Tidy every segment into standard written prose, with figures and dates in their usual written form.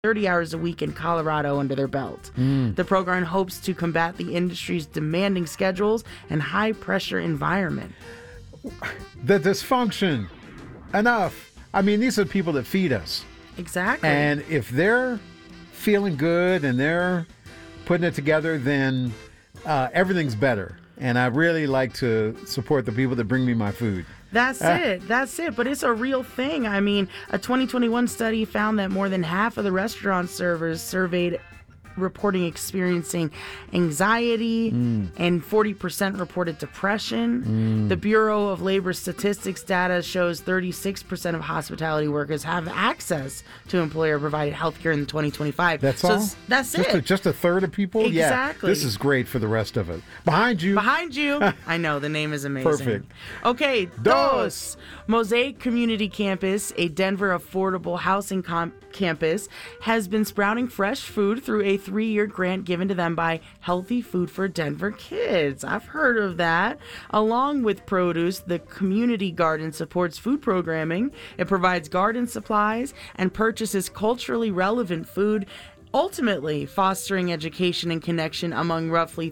30 hours a week in Colorado under their belt. The program hopes to combat the industry's demanding schedules and high-pressure environment. The dysfunction. Enough. I mean, these are people that feed us. Exactly. And if they're feeling good and they're putting it together, then everything's better. And I really like to support the people that bring me my food. That's it. But it's a real thing. I mean, a 2021 study found that more than half of the restaurant servers surveyed reporting experiencing anxiety and 40% reported depression. The Bureau of Labor Statistics data shows 36% of hospitality workers have access to employer-provided health care in 2025. That's all? That's it. Just a third of people? Exactly. Yeah, this is great for the rest of us. Behind you. I know, the name is amazing. Perfect. Okay, Dos. Mosaic Community Campus, a Denver affordable housing campus, has been sprouting fresh food through a 3-year grant given to them by Healthy Food for Denver Kids. I've heard of that. Along with produce, the community garden supports food programming. It provides garden supplies and purchases culturally relevant food, ultimately fostering education and connection among roughly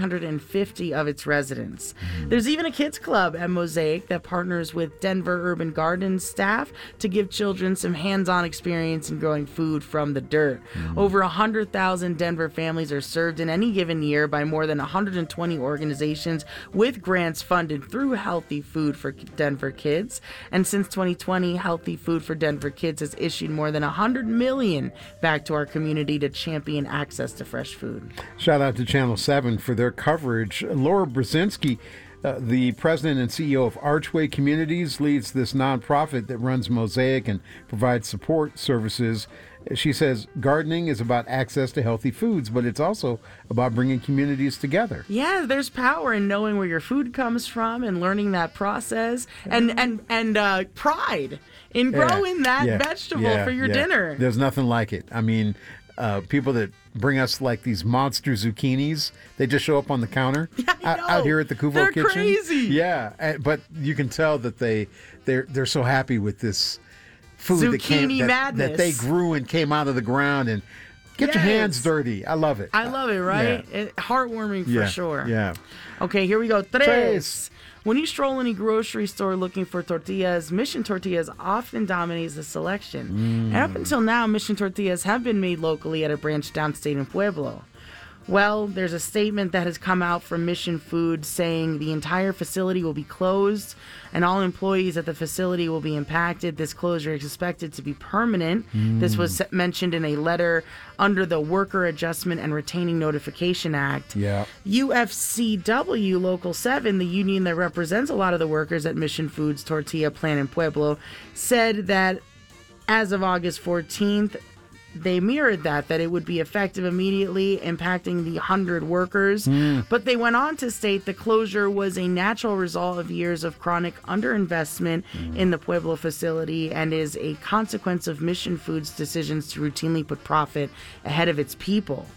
350 of its residents. There's even a kids club at Mosaic that partners with Denver Urban Gardens staff to give children some hands-on experience in growing food from the dirt. Over 100,000 Denver families are served in any given year by more than 120 organizations with grants funded through Healthy Food for Denver Kids. And since 2020, Healthy Food for Denver Kids has issued more than $100 million back to our community to champion access to fresh food. Shout out to Channel 7 for their coverage. Laura Brzezinski, the president and CEO of Archway Communities, leads this nonprofit that runs Mosaic and provides support services. She says gardening is about access to healthy foods, but it's also about bringing communities together. Yeah, there's power in knowing where your food comes from and learning that process, and pride in growing that vegetable for your dinner. There's nothing like it. I mean, people that bring us like these monster zucchinis, they just show up on the counter out here at the Kuvo Kitchen. They're crazy. Yeah, but you can tell that they're so happy with this food that they grew and came out of the ground. And get your hands dirty. I love it. I love it, right? Yeah. Heartwarming for sure. Yeah. Okay, here we go. Tres. When you stroll any grocery store looking for tortillas, Mission Tortillas often dominates the selection. And up until now, Mission Tortillas have been made locally at a branch downstate in Pueblo. Well, there's a statement that has come out from Mission Foods saying the entire facility will be closed and all employees at the facility will be impacted. This closure is expected to be permanent. This was mentioned in a letter under the Worker Adjustment and Retaining Notification Act. Yeah. UFCW Local 7, the union that represents a lot of the workers at Mission Foods tortilla plant in Pueblo, said that as of August 14th, they mirrored that it would be effective immediately, impacting the 100 workers. But they went on to state the closure was a natural result of years of chronic underinvestment in the Pueblo facility and is a consequence of Mission Foods' decisions to routinely put profit ahead of its people.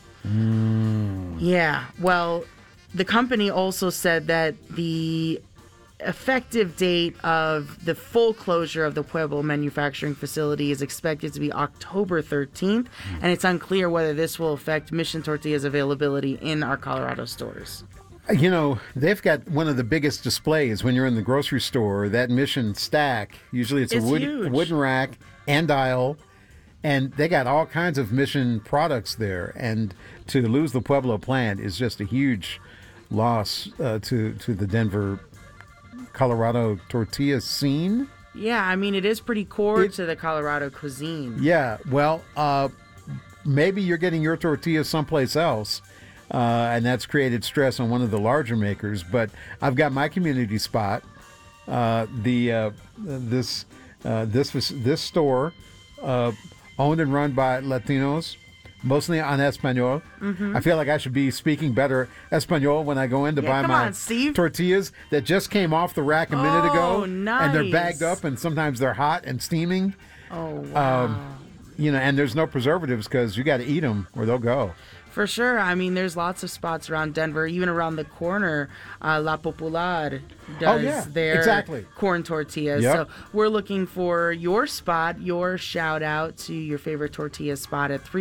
Yeah, well, the company also said that the effective date of the full closure of the Pueblo manufacturing facility is expected to be October 13th, and it's unclear whether this will affect Mission Tortillas availability in our Colorado stores. You know, they've got one of the biggest displays when you're in the grocery store, that Mission stack. Usually it's a wooden rack and aisle, and they got all kinds of Mission products there. And to lose the Pueblo plant is just a huge loss to the Denver, Colorado tortilla scene. Yeah, I mean, it is pretty core to the Colorado cuisine. Yeah, well, maybe you're getting your tortillas someplace else, and that's created stress on one of the larger makers. But I've got my community spot. This store, owned and run by Latinos, mostly on Espanol. I feel like I should be speaking better Espanol when I go in to buy my tortillas that just came off the rack a minute ago. Nice. And they're bagged up, and sometimes they're hot and steaming. Oh, wow. and there's no preservatives because you got to eat them or they'll go. For sure. I mean, there's lots of spots around Denver, even around the corner. La Popular does their corn tortillas. Yep. So we're looking for your spot, your shout out to your favorite tortilla spot at